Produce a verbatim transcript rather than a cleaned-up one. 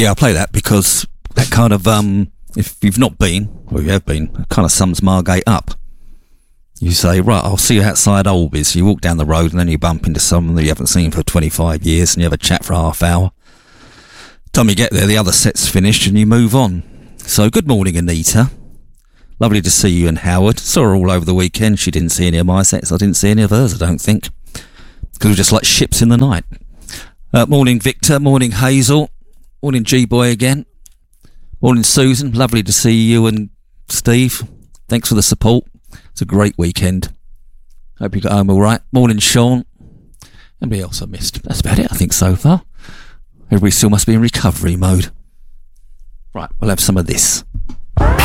Yeah, I play that because that kind of, um, if you've not been, or you have been, it kind of sums Margate up. You say, right, I'll see you outside Olbies. You walk down the road and then you bump into someone that you haven't seen for twenty-five years and you have a chat for a half hour. Time you get there, the other set's finished and you move on. So, good morning, Anita. Lovely to see you and Howard. Saw her all over the weekend. She didn't see any of my sets. I didn't see any of hers, I don't think. Because we're just like ships in the night. Uh, morning, Victor. Morning, Hazel. Morning, G-Boy again. Morning, Susan. Lovely to see you and Steve. Thanks for the support. It's a great weekend. Hope you got home all right. Morning, Sean. Anybody else I missed? That's about it, I think, so far. Everybody still must be in recovery mode. Right, we'll have some of this.